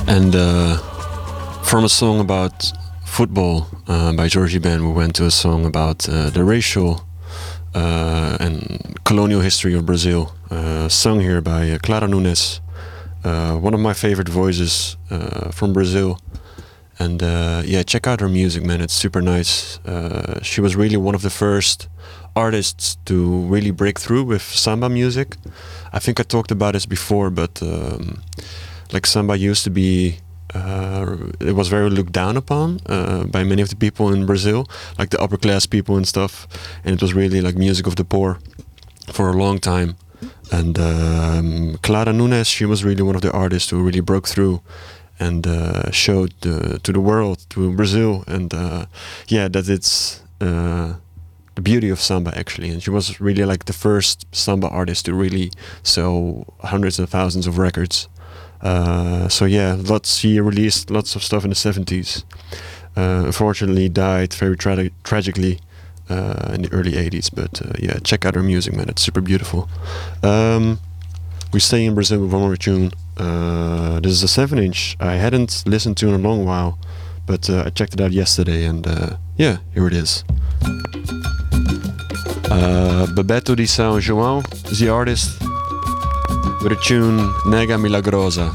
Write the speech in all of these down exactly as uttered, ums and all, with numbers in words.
And uh, from a song about football uh, by Jorge Ben, we went to a song about uh, the racial uh, and colonial history of Brazil, uh, sung here by uh, Clara Nunes, uh, one of my favorite voices uh, from Brazil. And uh, yeah, check out her music, man. It's super nice. Uh, she was really one of the first artists to really break through with samba music. I think I talked about this before, but um, like samba used to be, uh, it was very looked down upon uh, by many of the people in Brazil, like the upper class people and stuff. And it was really like music of the poor for a long time. And um, Clara Nunes, she was really one of the artists who really broke through and uh, showed uh, to the world, to Brazil, and uh, yeah, that it's uh, the beauty of samba actually. And she was really like the first samba artist to really sell hundreds of thousands of records. Uh, so yeah, lots. She released lots of stuff in the seventies. Uh, unfortunately, died very tra- tragically uh, in the early eighties. But uh, yeah, check out her music, man. It's super beautiful. Um, we stay in Brazil with one more tune. Uh, this is a seven inch I hadn't listened to in a long while, but uh, I checked it out yesterday, and uh, yeah, here it is. Uh, Bebeto de São João is the artist, with a tune Nega Milagrosa.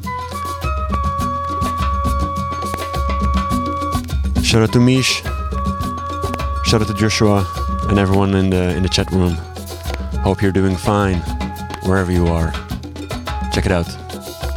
Shout out to Mish, shout out to Joshua, and everyone in the in the chat room. Hope you're doing fine wherever you are. Check it out.